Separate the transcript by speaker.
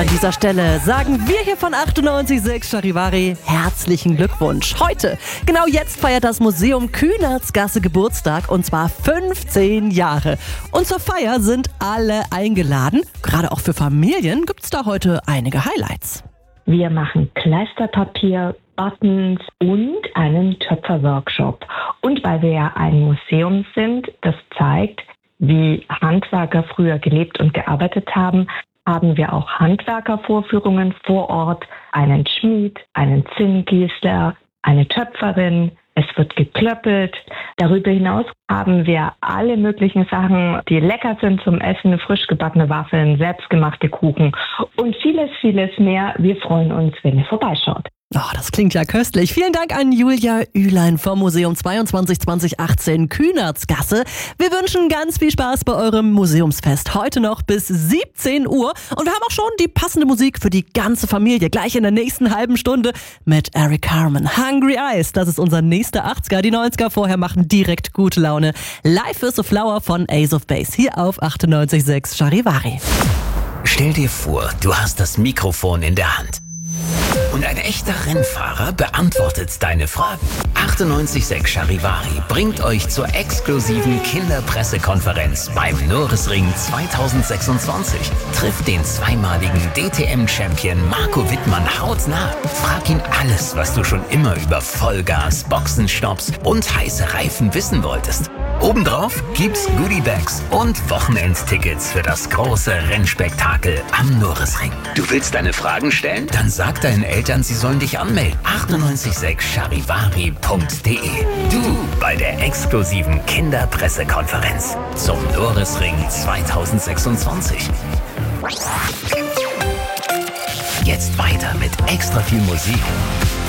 Speaker 1: An dieser Stelle sagen wir hier von 98.6 Charivari herzlichen Glückwunsch. Heute, genau jetzt feiert das Museum Kühnertsgasse Geburtstag und zwar 15 Jahre. Und zur Feier sind alle eingeladen. Gerade auch für Familien gibt es da heute einige Highlights.
Speaker 2: Wir machen Kleisterpapier, Buttons und einen Töpferworkshop. Und weil wir ja ein Museum sind, das zeigt, wie Handwerker früher gelebt und gearbeitet haben, haben wir auch Handwerkervorführungen vor Ort, einen Schmied, einen Zinngießler, eine Töpferin. Es wird geklöppelt. Darüber hinaus haben wir alle möglichen Sachen, die lecker sind zum Essen, frisch gebackene Waffeln, selbstgemachte Kuchen und vieles, vieles mehr. Wir freuen uns, wenn ihr vorbeischaut.
Speaker 1: Oh, das klingt ja köstlich. Vielen Dank an Julia Ülein vom Museum 22 2018 Kühnertsgasse. Wir wünschen ganz viel Spaß bei eurem Museumsfest. Heute noch bis 17 Uhr. Und wir haben auch schon die passende Musik für die ganze Familie. Gleich in der nächsten halben Stunde mit Eric Carmen. Hungry Eyes, das ist unser nächster 80er. Die 90er vorher machen direkt gute Laune. Life is a Flower von Ace of Base. Hier auf 98.6 Charivari.
Speaker 3: Stell dir vor, du hast das Mikrofon in der Hand. Und ein echter Rennfahrer beantwortet deine Fragen. 98.6 Charivari bringt euch zur exklusiven Kinderpressekonferenz beim Nürburgring 2026. Trifft den zweimaligen DTM-Champion Marco Wittmann hautnah. Frag ihn alles, was du schon immer über Vollgas, Boxenstopps und heiße Reifen wissen wolltest. Obendrauf gibt's Goodiebags und Wochenendtickets für das große Rennspektakel am Nürburgring. Du willst deine Fragen stellen? Dann sag deinen Eltern, sie sollen dich anmelden. 986charivari.de. Du bei der exklusiven Kinderpressekonferenz zum Nürburgring 2026. Jetzt weiter mit extra viel Musik.